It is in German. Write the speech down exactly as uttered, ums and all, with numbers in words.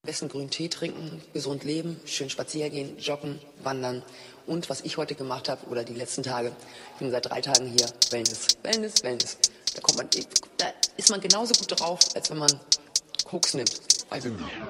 besten grünen Tee trinken, gesund leben, schön spazieren gehen, joggen, wandern. Und was ich heute gemacht habe, oder die letzten Tage, ich bin seit drei Tagen hier, Wellness, Wellness, Wellness. Da kommt man, da ist man genauso gut drauf, als wenn man Koks nimmt. Also